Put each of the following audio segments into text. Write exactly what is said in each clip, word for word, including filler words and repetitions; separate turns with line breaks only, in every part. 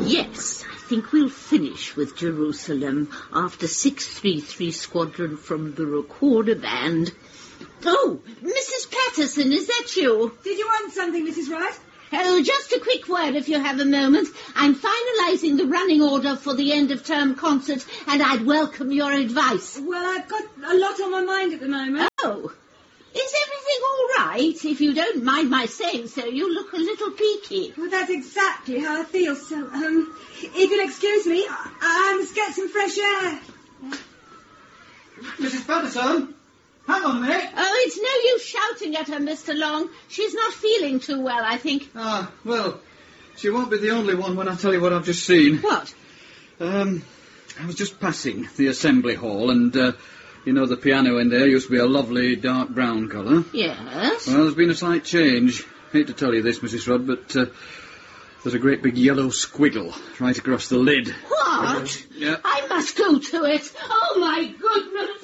Yes, I think we'll finish with Jerusalem after six three three Squadron from the Recorder Band. Oh, Missus Patterson, is that you?
Did you want something, Missus Wright?
Oh, just a quick word if you have a moment. I'm finalising the running order for the end-of-term concert, and I'd welcome your advice.
Well, I've got a lot on my mind at the moment.
Oh, is everything all right? If you don't mind my saying so, you look a little peaky.
Well, that's exactly how I feel, so, um, if you'll excuse me, I, I must get some fresh air.
Missus Patterson? Hang on a minute.
Oh, it's no use shouting at her, Mister Long. She's not feeling too well, I think.
Ah, well, she won't be the only one when I tell you what I've just seen.
What?
Um, I was just passing the assembly hall and, uh, you know, the piano in there used to be a lovely dark brown colour.
Yes?
Well, there's been a slight change. Hate to tell you this, Missus Rudd, but uh, there's a great big yellow squiggle right across the lid.
What?
Uh, yeah.
I must go to it. Oh, my goodness.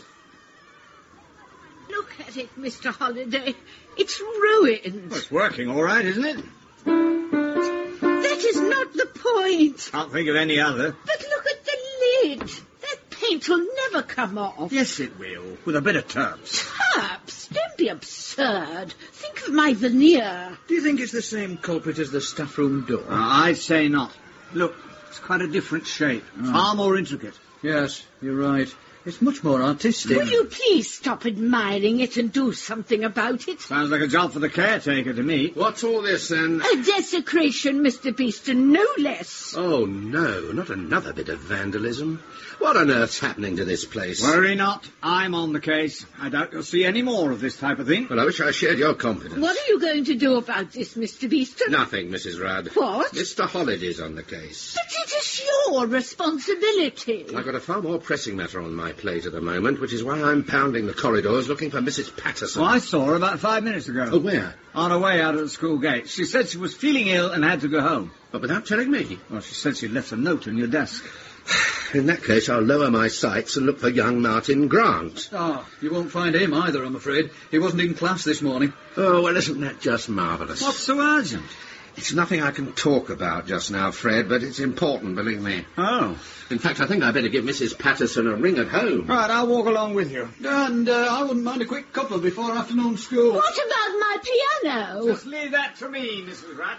Look at it, Mister Holliday. It's ruined.
Well, it's working all right, isn't it?
That is not the point.
Can't think of any other.
But look at the lid. That paint will never come off.
Yes, it will, with a bit of terps.
Terps? Don't be absurd. Think of my veneer.
Do you think it's the same culprit as the staff room door?
Uh, I'd say not. Look, it's quite a different shape.
Oh.
Far more intricate.
Yes, you're right. It's much more artistic.
Will you please stop admiring it and do something about it?
Sounds like a job for the caretaker to me.
What's all this, then?
A desecration, Mister Beeston, no less.
Oh, no, not another bit of vandalism. What on earth's happening to this place?
Worry not. I'm on the case. I doubt you'll see any more of this type of thing.
Well, I wish I shared your confidence.
What are you going to do about this, Mister Beeston?
Nothing, Missus Rudd.
What?
Mister Holliday's on the case.
But it is your responsibility.
I've got a far more pressing matter on my plate at the moment, which is why I'm pounding the corridors looking for Missus Patterson.
Well, I saw her about five minutes ago.
Oh, where?
On her way out of the school gate. She said she was feeling ill and had to go home.
But without telling me.
Well, she said she'd left a note on your desk.
In that case, I'll lower my sights and look for young Martin Grant.
Oh, you won't find him either, I'm afraid. He wasn't in class this morning.
Oh, well, isn't that just marvellous?
What's so urgent?
It's nothing I can talk about just now, Fred, but it's important, believe me.
Oh.
In fact, I think I'd better give Missus Patterson a ring at home.
Right, I'll walk along with you.
And uh, I wouldn't mind a quick couple before afternoon school.
What about my piano?
Just leave that to me, Missus Rudd.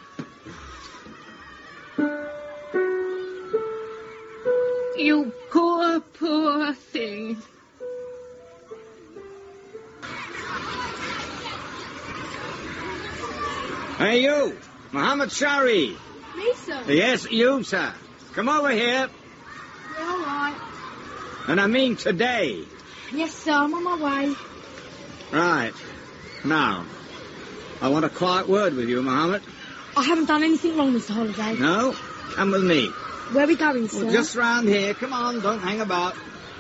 You poor, poor thing.
Hey, you! Mohammed Shari!
Me, sir?
Yes, you, sir. Come over here.
Yeah, all right.
And I mean today.
Yes, sir, I'm on my way.
Right. Now, I want a quiet word with you, Mohammed.
I haven't done anything wrong, Mister Holliday.
No? Come with me.
Where are we going, sir?
Well, just round here. Come on, don't hang about.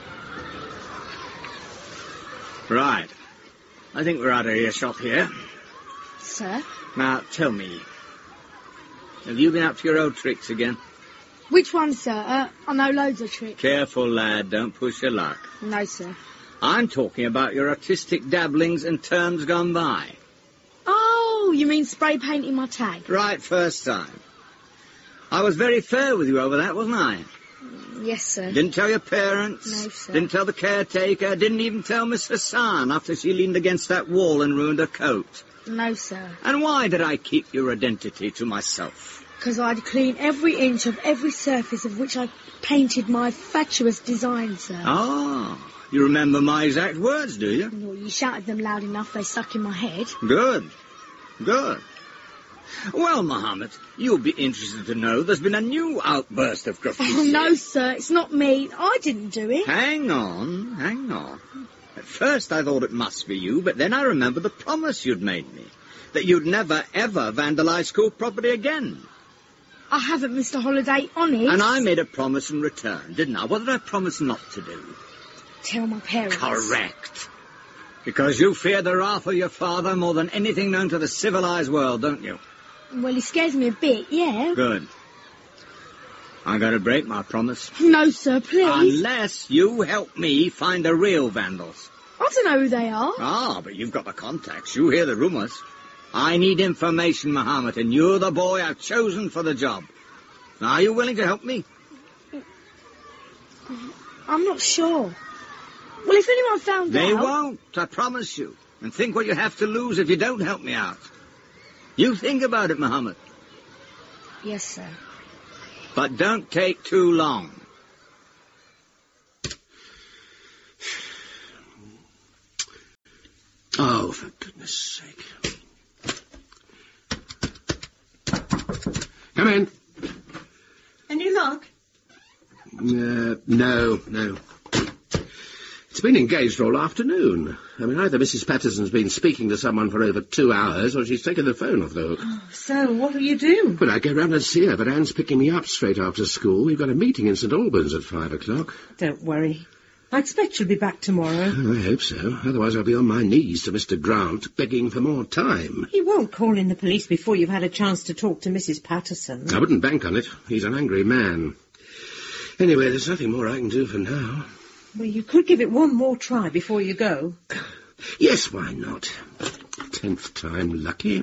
Right. I think we're out of earshot here.
Sir?
Now, tell me. Have you been up to your old tricks again?
Which one, sir? Uh, I know loads of tricks.
Careful, lad. Don't push your luck.
No, sir.
I'm talking about your artistic dabblings and terms gone by.
Oh, you mean spray painting my tag?
Right first time. I was very fair with you over that, wasn't I?
Yes, sir.
Didn't tell your parents.
No, sir.
Didn't tell the caretaker. Didn't even tell Miss Hassan after she leaned against that wall and ruined her coat.
No, sir.
And why did I keep your identity to myself?
Because I'd clean every inch of every surface of which I painted my fatuous design, sir.
Ah, you remember my exact words, do you?
Well, you shouted them loud enough, they stuck in my head.
Good. Good. Well, Mohammed, you'll be interested to know there's been a new outburst of graffiti.
Oh, no, sir, it's not me. I didn't do it.
Hang on, hang on. At first I thought it must be you, but then I remembered the promise you'd made me, that you'd never, ever vandalise school property again.
I haven't, Mister Holliday, honest.
And I made a promise in return, didn't I? What did I promise not to do?
Tell my parents.
Correct. Because you fear the wrath of your father more than anything known to the civilised world, don't you?
Well, he scares me a bit, yeah.
Good. I'm going to break my promise.
No, sir, please.
Unless you help me find the real vandals.
I don't know who they are.
Ah, but you've got the contacts. You hear the rumours. I need information, Mohammed, and you're the boy I've chosen for the job. Are you willing to help me?
I'm not sure. Well, if anyone found
They
out...
won't, I promise you. And think what you have to lose if you don't help me out. You think about it, Mohammed.
Yes, sir.
But don't take too long.
Oh, for goodness sake. Come in.
Any luck?
Uh, no, no. It's been engaged all afternoon. I mean, either Missus Patterson's been speaking to someone for over two hours, or she's taken the phone off the hook.
Oh, so, what will you do?
Well, I go round and see her, but Anne's picking me up straight after school. We've got a meeting in St Albans at five o'clock.
Don't worry. I expect she'll be back tomorrow.
Oh, I hope so. Otherwise I'll be on my knees to Mister Grant, begging for more time.
He won't call in the police before you've had a chance to talk to Missus Patterson.
I wouldn't bank on it. He's an angry man. Anyway, there's nothing more I can do for now.
Well, you could give it one more try before you go.
Yes, why not? Tenth time lucky.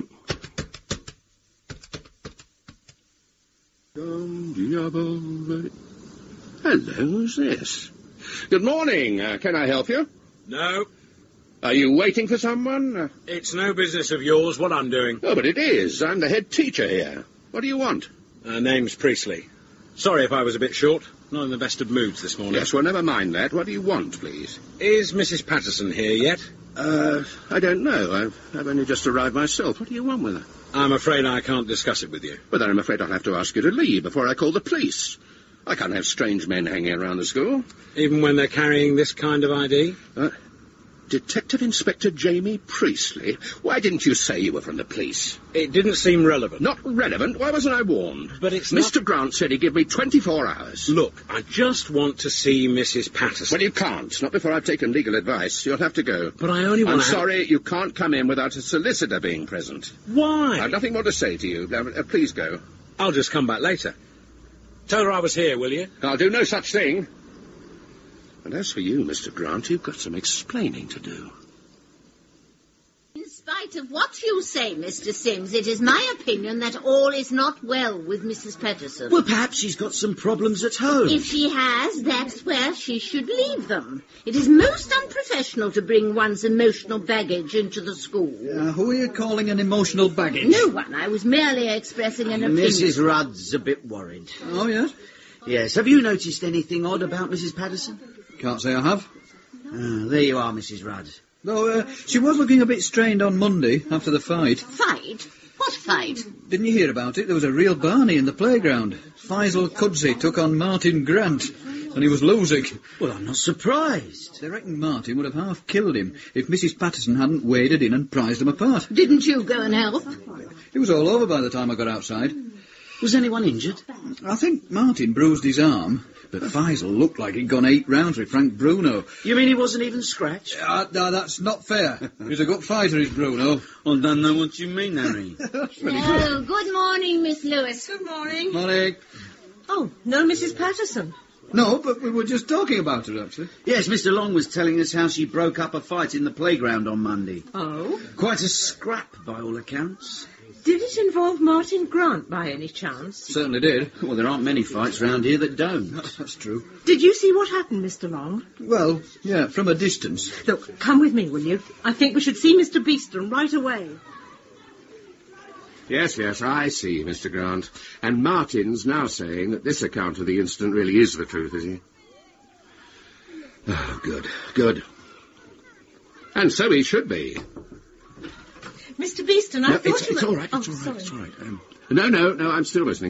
Hello, who's this? Good morning. Uh, can I help you?
No,
Are you waiting for someone? Uh,
it's no business of yours what I'm doing.
oh, but it is. I'm the head teacher here. What do you want?
Uh, name's Priestley. Sorry if I was a bit short. Not in the best of moods this morning.
Yes, well, never mind that. What do you want, please?
Is Missus Patterson here yet?
Uh, I don't know. I've, I've only just arrived myself. What do you want with her?
I'm afraid I can't discuss it with you.
Well, then I'm afraid I'll have to ask you to leave before I call the police. I can't have strange men hanging around the school.
Even when they're carrying this kind of I D?
Uh, Detective Inspector Jamie Priestley? Why didn't you say you were from the police?
It didn't seem relevant.
Not relevant? Why wasn't I warned?
But it's
Mister
not...
Grant said he'd give me twenty-four hours.
Look, I just want to see Missus Patterson.
Well, you can't. Not before I've taken legal advice. You'll have to go.
But I only want
I'm
to...
sorry, you can't come in without a solicitor being present.
Why?
I've nothing more to say to you. Uh, uh, please go.
I'll just come back later. Tell her I was here, will you?
I'll do no such thing. And as for you, Mister Grant, you've got some explaining to do.
In spite of what you say, Mister Sims, it is my opinion that all is not well with Missus Patterson.
Well, perhaps she's got some problems at home.
If she has, that's where she should leave them. It is most unprofessional to bring one's emotional baggage into the school.
Uh, who are you calling an emotional baggage?
No one. I was merely expressing an opinion.
Missus Rudd's a bit worried.
Oh, yes?
Yes. Have you noticed anything odd about Missus Patterson?
Can't say I have.
Ah, there you are, Missus Rudd.
Though, uh, she was looking a bit strained on Monday after the fight.
Fight? What fight?
Didn't you hear about it? There was a real Barney in the playground. Faisal Kudzi took on Martin Grant, and he was losing.
Well, I'm not surprised.
They reckon Martin would have half killed him if Missus Patterson hadn't waded in and prized them apart.
Didn't you go and help?
It was all over by the time I got outside.
Was anyone injured?
I think Martin bruised his arm, but Faisal looked like he'd gone eight rounds with Frank Bruno.
You mean he wasn't even scratched?
Uh, no, that's not fair. He's a good fighter, is Bruno.
I don't know what you mean, Harry.
That's really good.
Oh, good morning, Miss Lewis.
Good morning.
Morning.
Oh, no Missus Patterson.
No, but we were just talking about her, actually.
Yes, Mister Long was telling us how she broke up a fight in the playground on Monday.
Oh?
Quite a scrap, by all accounts.
Did it involve Martin Grant by any chance?
Certainly did.
Well, there aren't many fights round here that don't.
That's true.
Did you see what happened, Mister Long?
Well, yeah, from a distance.
Look, come with me, will you? I think we should see Mister Beeston right away.
Yes, yes, I see, Mister Grant. And Martin's now saying that this account of the incident really is the truth, is he? Oh, good, good. And so he should be.
Mister Beeston, I
No,
thought
it's,
you
it's
were...
all right, it's
oh,
all right, it's all
sorry.
right. Um, no, no, no, I'm still listening.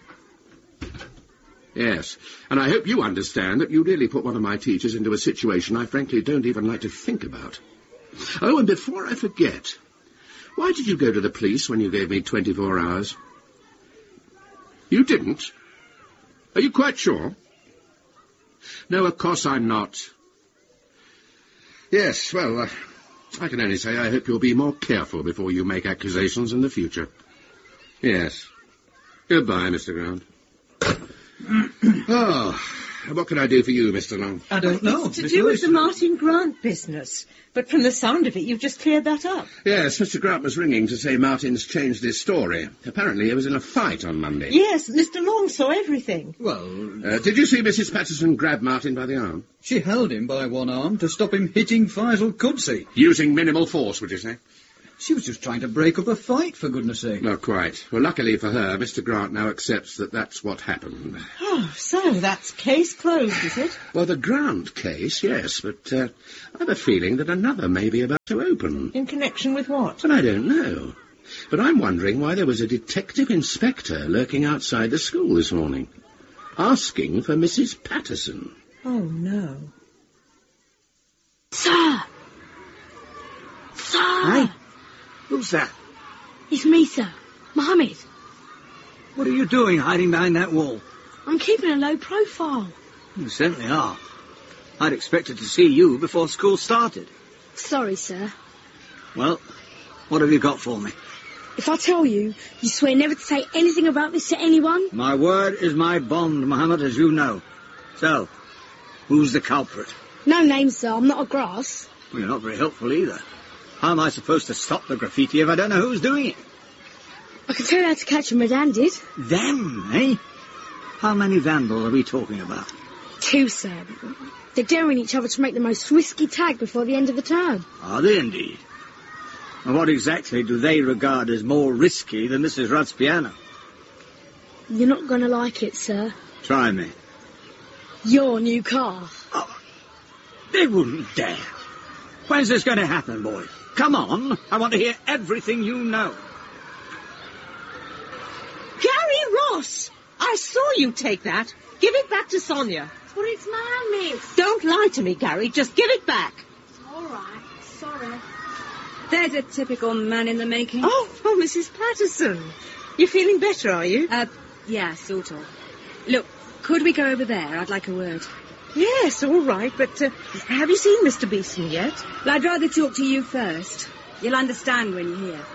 Yes, and I hope you understand that you really put one of my teachers into a situation I frankly don't even like to think about. Oh, and before I forget, why did you go to the police when you gave me twenty-four hours? You didn't? Are you quite sure? No, of course I'm not. Yes, well, uh, I can only say I hope you'll be more careful before you make accusations in the future. Yes. Goodbye, Mister Grant. Oh, What can I do for you, Mister Long?
I don't know.
It's to
Mister
do with the
Lewis.
Martin Grant business. But from the sound of it, you've just cleared that up.
Yes, Mister Grant was ringing to say Martin's changed his story. Apparently he was in a fight on Monday.
Yes, Mister Long saw everything.
Well,
Uh, did you see Missus Patterson grab Martin by the arm?
she held him by one arm to stop him hitting Faisal Qudsi.
Using minimal force, would you say?
She was just trying to break up a fight, for goodness sake.
Not quite. Well, luckily for her, Mister Grant now accepts that that's what happened.
Oh, so that's case closed, is it?
Well, the Grant case, yes, but uh, I have a feeling that another may be about to open.
In connection with what?
And I don't know. But I'm wondering why there was a detective inspector lurking outside the school this morning, asking for Missus Patterson.
Oh, no.
Sir! Sir!
Hey? Who's that?
It's me, sir. Mohammed.
What are you doing hiding behind that wall?
I'm keeping a low profile.
You certainly are. I'd expected to see you before school started.
Sorry, sir.
Well, what have you got for me?
If I tell you, you swear never to say anything about this to anyone?
My word is my bond, Mohammed, as you know. So, who's the culprit?
No name, sir. I'm not a grass.
Well, you're not very helpful either. How am I supposed to stop the graffiti if I don't know who's doing it?
I can tell you how to catch them, my Dan did.
Them, eh? How many vandals are we talking about?
Two, sir. They're daring each other to make the most risky tag before the end of the term.
Are they indeed? And what exactly do they regard as more risky than Missus Rudd's piano?
You're not going to like it, sir.
Try me.
Your new car.
Oh, they wouldn't dare. When's this going to happen, boy? Come on, I want to hear everything you know.
Gary Ross! I saw you take that. Give it back to Sonia.
But it's mine, miss.
Don't lie to me, Gary. Just give it back.
All right. Sorry. There's a typical man in the making.
Oh, oh, Missus Patterson. You're feeling better, are you?
Uh, yeah, sort of. Look, could we go over there? I'd like a word.
Yes, all right, but uh, have you seen Mister Beeson yet?
Well, I'd rather talk to you first. You'll understand when you're here.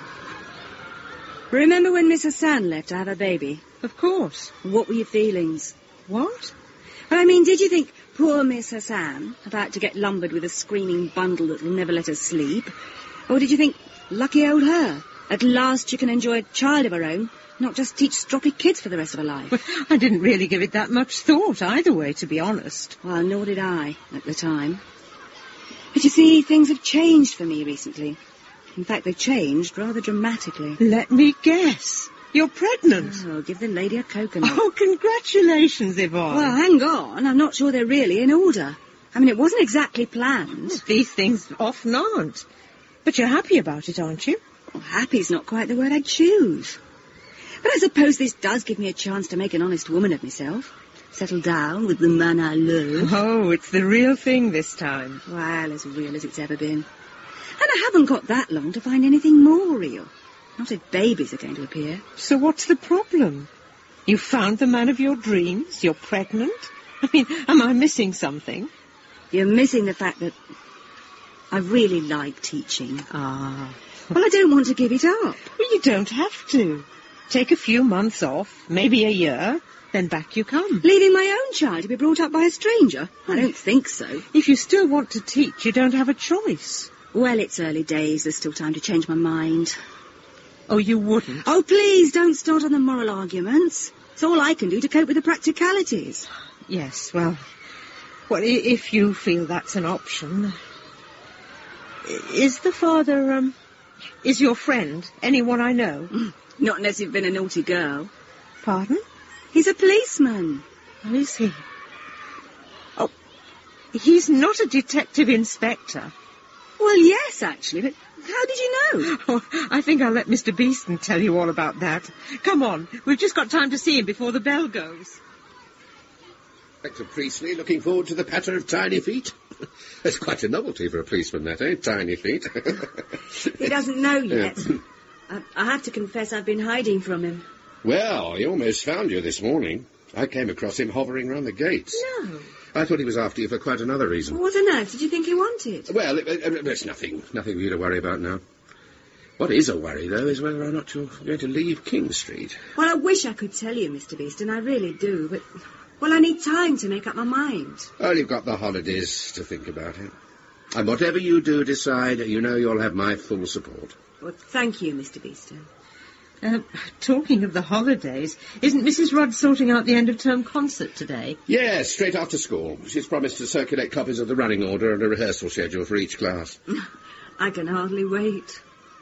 Remember when Miss Hassan left to have her baby?
Of course.
What were your feelings?
What?
Well, I mean, did you think poor Miss Hassan about to get lumbered with a screaming bundle that'll never let her sleep? Or did you think, lucky old her, at last she can enjoy a child of her own, not just teach stroppy kids for the rest of her life?
Well, I didn't really give it that much thought either way, to be honest.
Well, nor did I at the time. But you see, things have changed for me recently. In fact, they've changed rather dramatically.
Let me guess. You're pregnant.
Oh, give the lady a coconut.
Oh, congratulations, Yvonne.
Well, hang on. I'm not sure they're really in order. I mean, it wasn't exactly planned.
These things often aren't. But you're happy about it, aren't you?
Well, happy's not quite the word I'd choose. But I suppose this does give me a chance to make an honest woman of myself. Settle down with the man I love.
Oh, it's the real thing this time.
Well, as real as it's ever been. And I haven't got that long to find anything more real. Not if babies are going to appear.
So what's the problem? You found the man of your dreams? You're pregnant? I mean, am I missing something?
You're missing the fact that I really like teaching.
Ah.
Well, I don't want to give it up.
Well, you don't have to. Take a few months off, maybe a year, then back you come.
Leaving my own child to be brought up by a stranger? I don't think so.
If you still want to teach, you don't have a choice.
Well, it's early days. There's still time to change my mind.
Oh, you wouldn't?
Oh, please, don't start on the moral arguments. It's all I can do to cope with the practicalities.
Yes, well, well, i- if you feel that's an option. Is the father, um, is your friend anyone I know?
Not unless you've been a naughty girl.
Pardon?
He's a policeman.
Oh, is he? Oh, he's not a detective inspector.
Well, yes, actually, but how did you know?
Oh, I think I'll let Mister Beeston tell you all about that. Come on, we've just got time to see him before the bell goes.
Inspector Priestley looking forward to the patter of tiny feet? That's quite a novelty for a policeman, that, eh? Tiny feet.
He doesn't know yet. I, I have to confess I've been hiding from him.
Well, he almost found you this morning. I came across him hovering round the gates.
No.
I thought he was after you for quite another reason.
What on earth did you think he wanted?
Well, it, it, it's nothing. Nothing for you to worry about now. What is a worry, though, is whether or not you're going to leave King Street.
Well, I wish I could tell you, Mister Beeston. I really do, but Well, I need time to make up my mind.
Well, you've got the holidays to think about it. And whatever you do decide, you know you'll have my full support.
Well, thank you, Mister Beeston.
Uh, talking of the holidays, isn't Missus Rudd sorting out the end-of-term concert today?
Yes, straight after school. She's promised to circulate copies of the running order and a rehearsal schedule for each class.
I can hardly wait.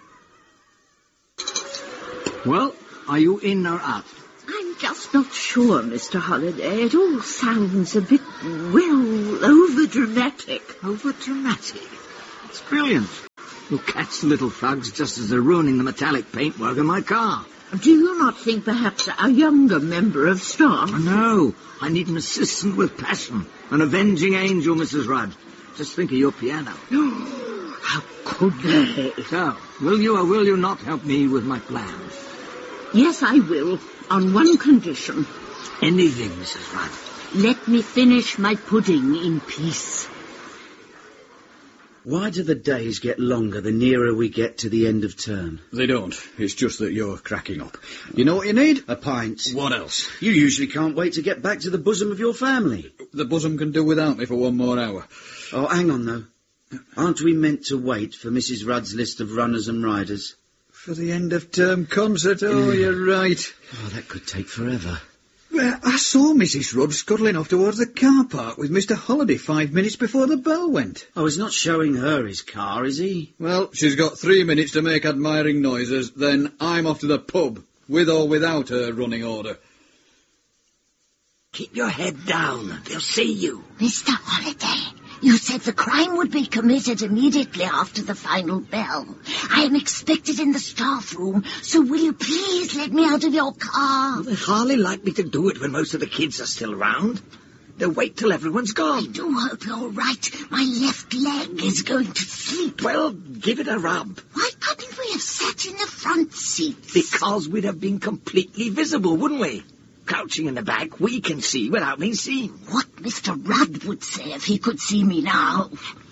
Well, are you in or out?
I'm just not sure, Mister Holliday. It all sounds a bit, well, over-dramatic.
Over-dramatic? It's brilliant. You'll catch the little thugs just as they're ruining the metallic paintwork in my car.
Do you not think perhaps a younger member of staff?
Oh, no. I need an assistant with passion. An avenging angel, Missus Rudd. Just think of your piano.
How could they?
So, will you or will you not help me with my plans?
Yes, I will, on one condition.
Anything, Missus Rudd.
Let me finish my pudding in peace.
Why do the days get longer the nearer we get to the end of term?
They don't. It's just that you're cracking up. You know what you need?
A pint.
What else?
You usually can't wait to get back to the bosom of your family.
The bosom can do without me for one more hour.
Oh, hang on, though. Aren't we meant to wait for Missus Rudd's list of runners and riders?
For the end-of-term concert? Oh, yeah. You're right.
Oh, that could take forever.
Well, I saw Missus Rudd scuttling off towards the car park with Mister Holliday five minutes before the bell went.
Oh, he's not showing her his car, is he?
Well, she's got three minutes to make admiring noises, then I'm off to the pub, with or without her running order.
Keep your head down. They'll see you.
Mister Holliday, you said the crime would be committed immediately after the final bell. I am expected in the staff room, so will you please let me out of your car?
Well, they're hardly likely to do it when most of the kids are still around. They'll wait till everyone's gone.
I do hope you're right. My left leg is going to sleep.
Well, give it a rub.
Why couldn't we have sat in the front seats?
Because we'd have been completely visible, wouldn't we? Crouching in the back, we can see without being seen.
What Mister Rudd would say if he could see me now.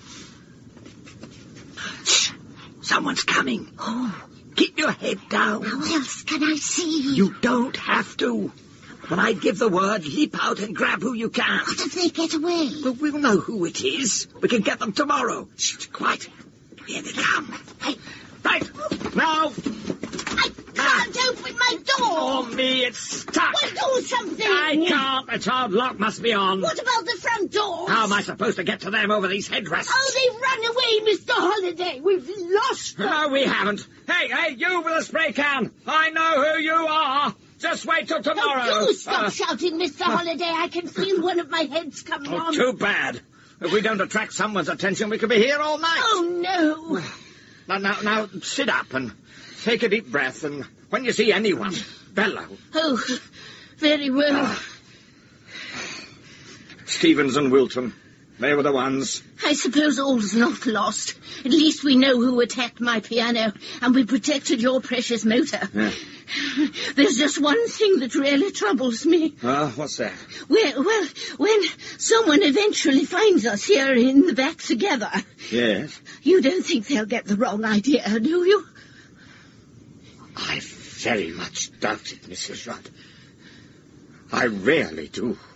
Shh! Someone's coming.
Oh.
Keep your head down.
How else can I see?
You don't have to. When I give the word, leap out and grab who you can.
What if they get away?
Well, we'll know who it is. We can get them tomorrow. Shh, quiet. Here they come.
Hey.
Right, now.
I can't open my door.
Oh, me, it's stuck.
Well, do something.
I can't. The child lock must be on.
What about the front doors?
How am I supposed to get to them over these headrests?
Oh, they've run away, Mister Holliday. We've lost them.
No, we haven't. Hey, hey, you with a spray can. I know who you are. Just wait till tomorrow.
Oh, do stop
uh,
shouting, Mister Uh, Holliday. I can feel one of my heads coming
oh,
on.
Too bad. If we don't attract someone's attention, we could be here all night.
Oh, no.
Now, now, now, sit up and take a deep breath, and when you see anyone, bellow.
Oh, very well.
Uh, Stevens and Wilton, they were the ones.
I suppose all's not lost. At least we know who attacked my piano, and we protected your precious motor.
Yeah.
There's just one thing that really troubles me.
Ah, uh, what's that?
Well, well, when someone eventually finds us here in the back together...
Yes?
You don't think they'll get the wrong idea, do you?
I very much doubt it, Missus Rudd. I really do.